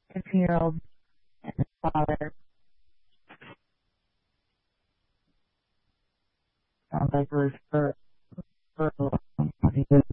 15-year-old and his father. Sounds like it was for a long time.